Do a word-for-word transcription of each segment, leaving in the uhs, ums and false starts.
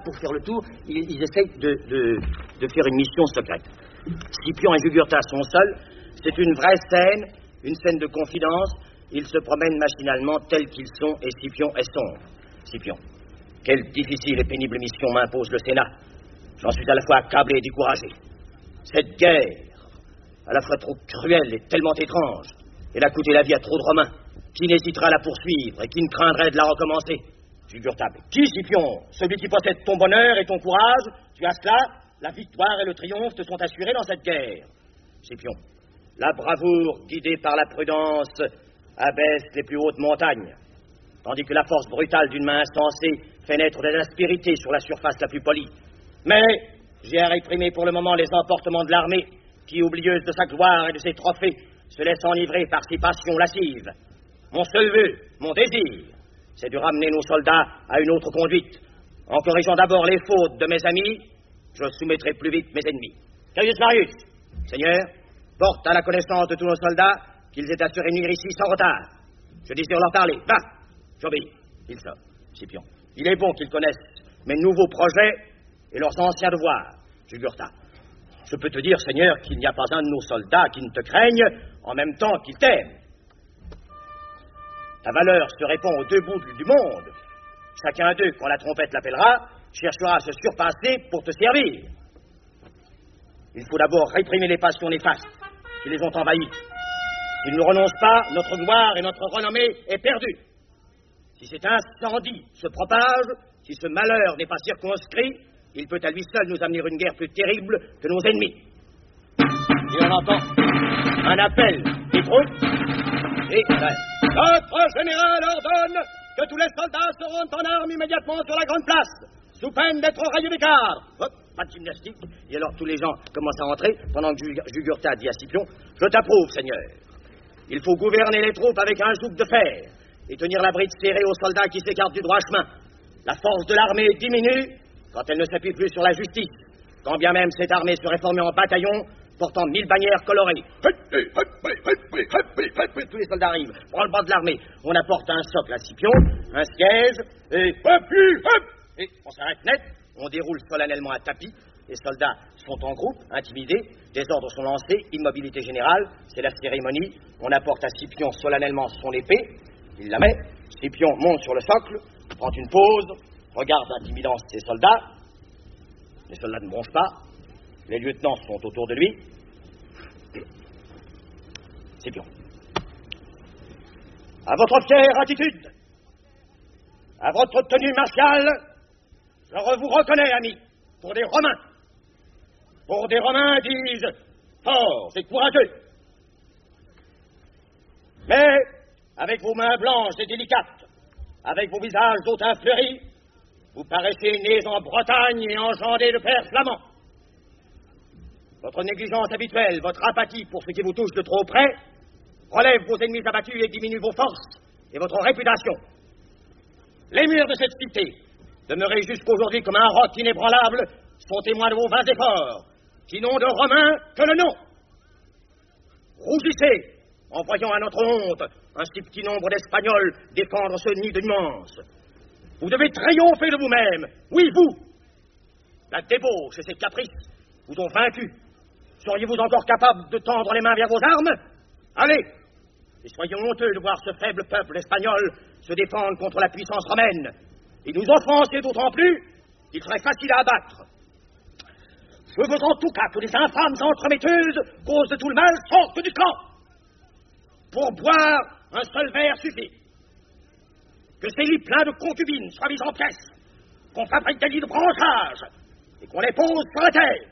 pour faire le tour, ils, ils essayent de, de, de faire une mission secrète. Scipion et Jugurtha sont seuls. C'est une vraie scène, une scène de confidence. Ils se promènent machinalement tels qu'ils sont, et Scipion est sombre. Scipion, quelle difficile et pénible mission m'impose le Sénat. J'en suis à la fois accablé et découragé. Cette guerre, à la fois trop cruelle et tellement étrange, elle a coûté la vie à trop de Romains. Qui n'hésitera à la poursuivre et qui ne craindrait de la recommencer? Jugurtha, qui, Scipion? Celui qui possède ton bonheur et ton courage? Tu as cela? La victoire et le triomphe te sont assurés dans cette guerre. Scipion, la bravoure, guidée par la prudence, abaisse les plus hautes montagnes, tandis que la force brutale d'une main insensée fait naître de l'aspérité sur la surface la plus polie. Mais j'ai à réprimer pour le moment les emportements de l'armée, qui, oublieuse de sa gloire et de ses trophées, se laisse enivrer par ses passions lascives. Mon seul vœu, mon désir, c'est de ramener nos soldats à une autre conduite. En corrigeant d'abord les fautes de mes amis, je soumettrai plus vite mes ennemis. Caius Marius, Seigneur, porte à la connaissance de tous nos soldats qu'ils aient à se réunir ici sans retard. Je désire leur parler. Va, j'obéis. Il sort. Scipion, il est bon qu'ils connaissent mes nouveaux projets et leurs anciens devoirs. Jugurtha, je peux te dire, Seigneur, qu'il n'y a pas un de nos soldats qui ne te craigne en même temps qu'il t'aime. Ta valeur se répand aux deux bouts du monde. Chacun d'eux, quand la trompette l'appellera, cherchera à se surpasser pour te servir. Il faut d'abord réprimer les passions néfastes qui les ont envahis. S'ils ne renoncent pas, notre gloire et notre renommée est perdue. Si cet incendie se propage, si ce malheur n'est pas circonscrit, il peut à lui seul nous amener une guerre plus terrible que nos ennemis. Et on entend un appel des troupes et... Notre général ordonne que tous les soldats se rendent en armes immédiatement sur la grande place, sous peine d'être rayés des cadres. Hop, pas de gymnastique. Et alors tous les gens commencent à entrer, pendant que Jugurtha dit à Scipion, je t'approuve, Seigneur. Il faut gouverner les troupes avec un joug de fer et tenir la bride serrée aux soldats qui s'écartent du droit chemin. La force de l'armée diminue quand elle ne s'appuie plus sur la justice, quand bien même cette armée serait formée en bataillon portant mille bannières colorées. Tous les soldats arrivent, prend le bras de l'armée. On apporte un socle à Scipion, un siège, et et on s'arrête net. On déroule solennellement un tapis. Les soldats sont en groupe, intimidés. Des ordres sont lancés, immobilité générale. C'est la cérémonie. On apporte à Scipion solennellement son épée. Il la met. Scipion monte sur le socle, prend une pause, regarde l'intimidance de ses soldats. Les soldats ne bronchent pas. Les lieutenants sont autour de lui. Scipion. À votre fière attitude, à votre tenue martiale, je vous reconnais, amis, pour des Romains. Pour des Romains, dis-je, forts et courageux. Mais, avec vos mains blanches et délicates, avec vos visages d'autant fleuris, vous paraissez nés en Bretagne et engendrés de pères flamands. Votre négligence habituelle, votre apathie pour ce qui vous touche de trop près, relève vos ennemis abattus et diminue vos forces et votre réputation. Les murs de cette cité, demeurés jusqu'aujourd'hui comme un roc inébranlable, sont témoins de vos vains efforts, qui n'ont de Romains que le nom. Rougissez en voyant à notre honte un si petit nombre d'Espagnols défendre ce nid de nuances. Vous devez triompher de vous-même, oui, vous. La débauche et ses caprices vous ont vaincu. Seriez-vous encore capable de tendre les mains vers vos armes? Allez, et soyez honteux de voir ce faible peuple espagnol se défendre contre la puissance romaine, et nous offenser d'autant plus qu'il serait facile à abattre. Je veux en tout cas que les infâmes entremetteuses, cause de tout le mal, sortent du camp. Pour boire, un seul verre suffit. Que ces lits pleins de concubines soient mis en pièces, qu'on fabrique des lits de branchage, et qu'on les pose sur la terre.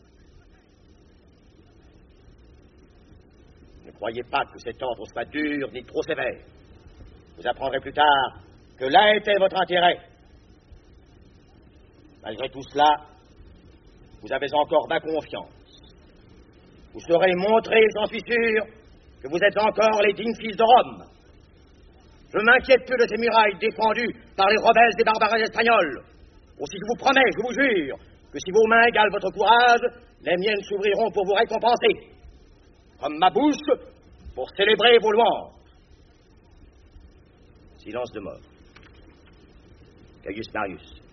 Ne croyez pas que cet ordre soit dur ni trop sévère. Vous apprendrez plus tard que là était votre intérêt. Malgré tout cela, vous avez encore ma confiance. Vous saurez montrer, j'en suis sûr, que vous êtes encore les dignes fils de Rome. Je m'inquiète peu de ces murailles défendues par les rebelles des barbares espagnols. Aussi, je vous promets, je vous jure, que si vos mains égalent votre courage, les miennes s'ouvriront pour vous récompenser. Comme ma bouche, pour célébrer vos louanges. Silence de mort. Caius Marius.